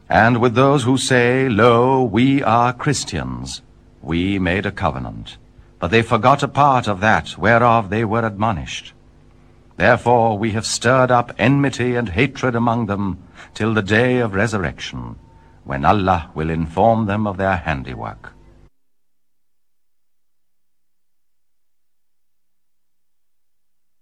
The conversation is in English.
And with those who say, Lo, we are Christians, we made a covenant. But they forgot a part of that whereof they were admonished. Therefore we have stirred up enmity and hatred among them till the day of resurrection, when Allah will inform them of their handiwork.